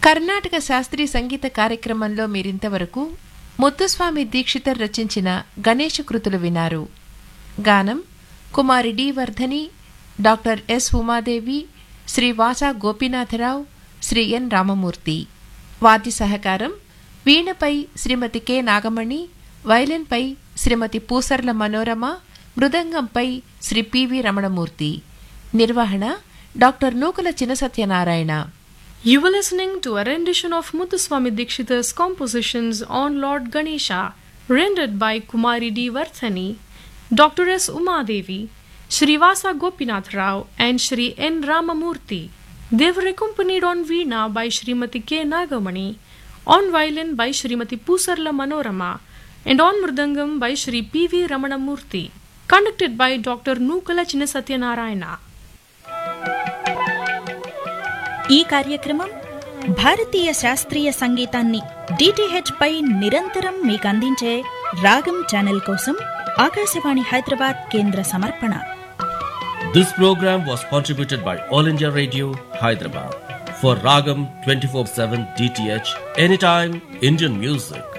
కర్ణాటక శాస్త్రీయ సంగీత కార్యక్రమంలో మీరింతవరకు ముత్తుస్వామి దీక్షితర్ రచించిన గణేష కృతులు వినారు. గానం కుమారి D Vardhani, doctor yes Umadevi, Shri వాసా గోపీనాథరావు, Shri ఎన్ రామమూర్తి. వాద్య సహకారం వీణపై శ్రీమతి కె నాగమణి, వైలిన్పై శ్రీమతి పూసర్ల మనోరమ, మృదంగంపై శ్రీ పివి రమణమూర్తి. నిర్వహణ doctor Nukala Chinasatyanarayana. You were listening to a rendition of Muthuswami Dikshitar's compositions on Lord Ganesha, rendered by Kumari D. Vardhani, Dr. S. Umadevi, Srivasa Gopinath Rao, and Sri N. Ramamurthy. They were accompanied on Veena by Srimati K. Nagamani, on violin by Srimati Pusarla Manorama, and on Mridangam by Sri P. V. Ramanamurthy. Conducted by Dr. Nukala Chinnasatyanarayana. ఈ కార్యక్రమం భారతీయ శాస్త్రీయ సంగీతాన్ని DTH పై నిరంతరం మీకందించే రాగం channel కోసం ఆకాశవాణి హైదరాబాద్ కేంద్ర సమర్పణ. This program was contributed by All India Radio, Hyderabad. For Ragam 24/7 DTH, anytime Indian music.